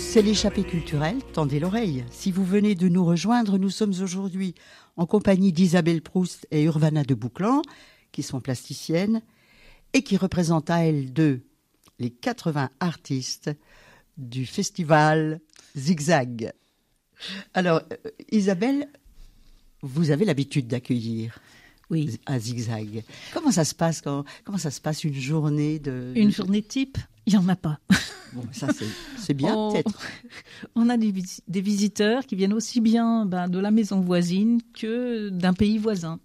C'est l'échappée culturelle, tendez l'oreille. Si vous venez de nous rejoindre, nous sommes aujourd'hui en compagnie d'Isabelle Proust et Urvana de Bouclan, qui sont plasticiennes et qui représentent à elles deux les 80 artistes du festival Zigzag. Alors, Isabelle, vous avez l'habitude d'accueillir à Zigzag. Comment ça se passe une journée de... Une journée type, il n'y en a pas. Bon, ça c'est bien peut-être. On a des visiteurs qui viennent aussi bien de la maison voisine que d'un pays voisin.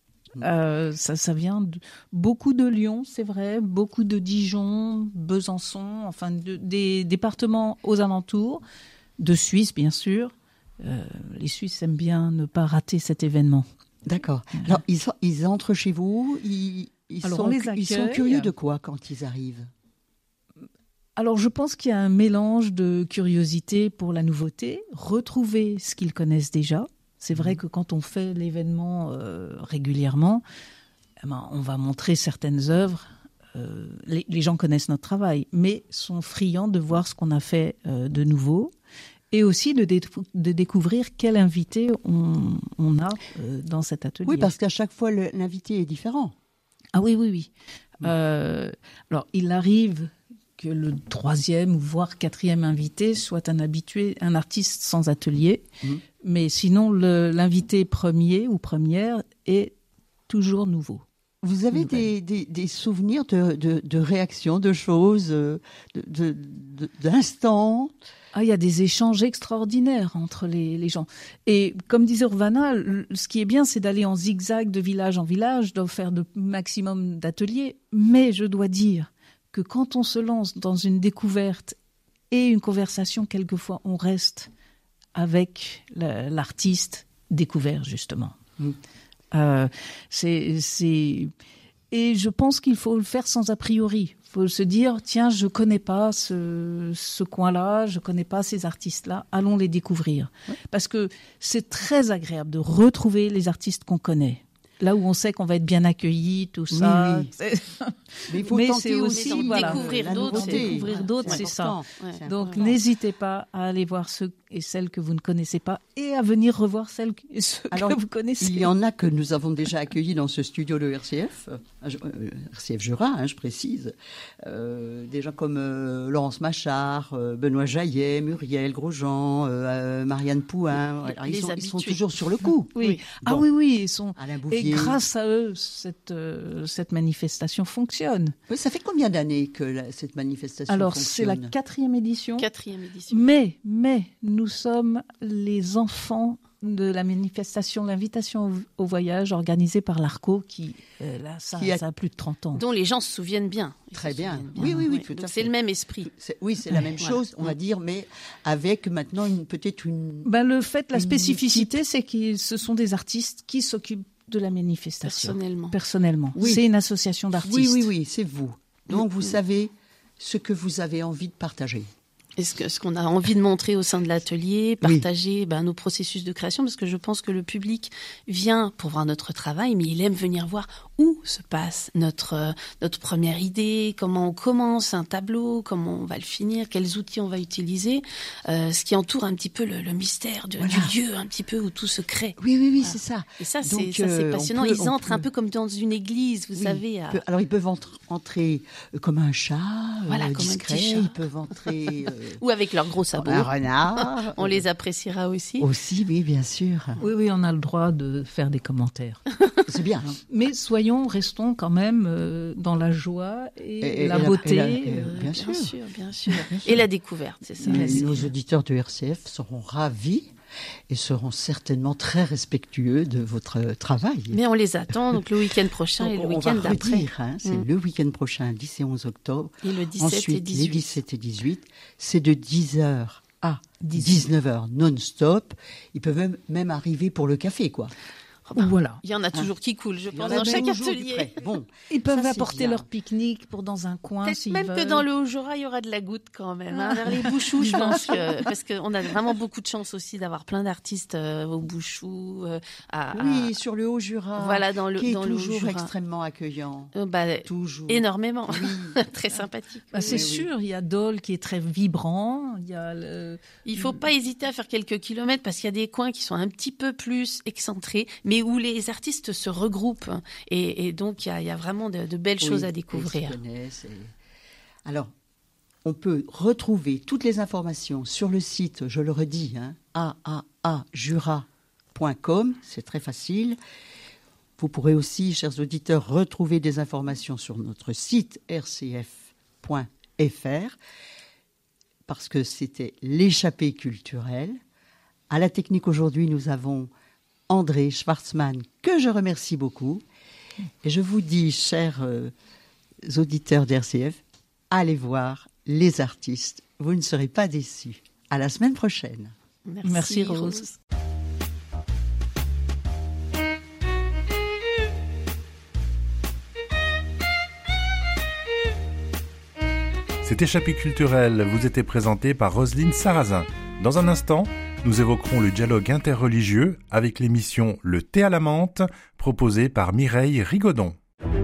Ça vient beaucoup de Lyon, c'est vrai, beaucoup de Dijon, Besançon, enfin des départements aux alentours, de Suisse bien sûr. Les Suisses aiment bien ne pas rater cet événement. D'accord. Alors ils entrent chez vous, ils sont curieux de quoi quand ils arrivent ? Alors, je pense qu'il y a un mélange de curiosité pour la nouveauté, retrouver ce qu'ils connaissent déjà. C'est vrai que quand on fait l'événement régulièrement, on va montrer certaines œuvres. Les gens connaissent notre travail, mais sont friands de voir ce qu'on a fait de nouveau et aussi de découvrir quel invité on a dans cet atelier. Oui, parce qu'à chaque fois, l'invité est différent. Ah oui. Alors, il arrive que le troisième, voire quatrième invité soit un habitué, un artiste sans atelier. Mais sinon, l'invité premier ou première est toujours nouveau. Vous avez des souvenirs de réactions, de choses, d'instants ? Il y a des échanges extraordinaires entre les gens. Et comme disait Urvana, ce qui est bien, c'est d'aller en zigzag de village en village, de faire le maximum d'ateliers. Mais je dois dire que quand on se lance dans une découverte et une conversation, quelquefois, on reste avec l'artiste découvert, justement. Et je pense qu'il faut le faire sans a priori. Il faut se dire, tiens, je ne connais pas ce coin-là, je ne connais pas ces artistes-là, allons les découvrir. Ouais. Parce que c'est très agréable de retrouver les artistes qu'on connaît. Là où on sait qu'on va être bien accueilli, tout ça. Oui. Mais il faut tenter aussi découvrir d'autres, c'est ça. Ouais. Donc n'hésitez pas à aller voir ceux et celles que vous ne connaissez pas et à venir revoir ceux que vous connaissez. Il y en a que nous avons déjà accueillis dans ce studio de RCF Jura, je précise. Des gens comme Laurence Machard, Benoît Jaillet, Muriel Grosjean, Marianne Pouin. Ils sont toujours sur le coup. Oui. Bon. Oui, ils sont. Et grâce à eux, cette manifestation fonctionne. Oui, ça fait combien d'années que cette manifestation fonctionne ? Alors, c'est la 4e édition. Mais nous sommes les enfants de la manifestation, l'invitation au voyage organisée par l'ARCO qui ça a plus de 30 ans. Dont les gens se souviennent bien. Très bien. Oui, tout à fait. C'est le même esprit. C'est la même chose, on va dire, mais avec maintenant peut-être une... La spécificité, c'est que ce sont des artistes qui s'occupent de la manifestation. Personnellement. Oui. C'est une association d'artistes. Oui, c'est vous. Donc vous savez ce que vous avez envie de partager. Et ce qu'on a envie de montrer au sein de l'atelier, partager nos processus de création, parce que je pense que le public vient pour voir notre travail, mais il aime venir voir où se passe notre première idée, comment on commence un tableau, comment on va le finir, quels outils on va utiliser, ce qui entoure un petit peu le mystère du lieu, un petit peu où tout se crée. Oui, c'est ça. Et ça, c'est passionnant. Ils entrent un peu comme dans une église, vous savez. Alors, ils peuvent entrer comme un chat, discret, comme un ils peuvent entrer... Ou avec leurs gros sabots. Un renard. On les appréciera aussi. Aussi, oui, bien sûr. Oui, on a le droit de faire des commentaires. C'est bien. Mais restons quand même dans la joie et la beauté. Bien sûr. Et la découverte, c'est ça. Nos auditeurs de RCF seront ravis et seront certainement très respectueux de votre travail. Mais on les attend donc le week-end prochain et le week-end d'après. C'est le week-end prochain, 10 et 11 octobre. Et le 17 Ensuite, et 18. Les 17 et 18, c'est de 10h à 19h non-stop. Ils peuvent même arriver pour le café, quoi. Voilà. Il y en a toujours qui coulent, je pense, Il y en a dans chaque toujours atelier. près. Bon, Ils peuvent ça, c'est apporter bien. leur pique-nique pour dans un coin Peut-être s'ils même veulent. que dans le Haut-Jura, il y aura de la goutte quand même. Vers les Bouchoux, je pense que parce qu'on a vraiment beaucoup de chance aussi d'avoir plein d'artistes au Bouchoux. Oui, sur le Haut-Jura. Voilà, qui est dans le toujours Haut-Jura. extrêmement accueillant. Toujours. Énormément, très sympathique. C'est sûr, il y a Dole qui est très vibrant. Il faut pas hésiter à faire quelques kilomètres parce qu'il y a des coins qui sont un petit peu plus excentrés, mais où les artistes se regroupent. Et donc, il y a vraiment de belles choses à découvrir. Ils se connaissent Alors, on peut retrouver toutes les informations sur le site, je le redis, aajura.com, c'est très facile. Vous pourrez aussi, chers auditeurs, retrouver des informations sur notre site rcf.fr, parce que c'était l'échappée culturelle. À la technique aujourd'hui, nous avons André Schwartzmann, que je remercie beaucoup. Et je vous dis, chers auditeurs d'RCF, allez voir les artistes. Vous ne serez pas déçus. À la semaine prochaine. Merci Rose. Cet échappée culturel vous était présenté par Roselyne Sarrazin. Dans un instant, nous évoquerons le dialogue interreligieux avec l'émission Le thé à la menthe, proposée par Mireille Rigaudon.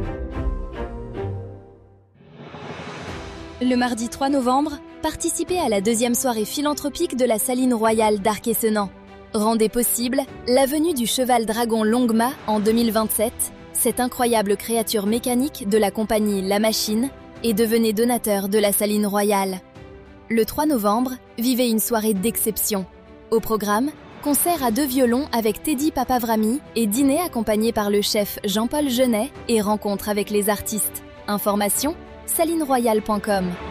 Le mardi 3 novembre, participez à la 2e soirée philanthropique de la Saline Royale d'Arc-et-Senans. Rendez possible la venue du cheval dragon Longma en 2027, cette incroyable créature mécanique de la compagnie La Machine, et devenez donateur de la Saline Royale. Le 3 novembre, vivez une soirée d'exception. Au programme, concert à 2 violons avec Teddy Papavrami et dîner accompagné par le chef Jean-Paul Genet et rencontre avec les artistes. Information, salineroyale.com.